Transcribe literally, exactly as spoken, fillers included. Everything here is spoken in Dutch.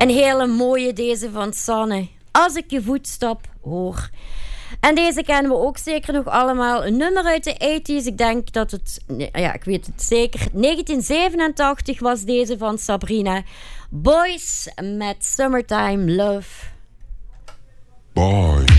Een hele mooie deze van Sanne. Als ik je voetstap hoor. En deze kennen we ook zeker nog allemaal. Een nummer uit de tachtiger. Ik denk dat het, ja, ik weet het zeker. negentien zevenentachtig was deze van Sabrina. Boys met Summertime Love. Boy.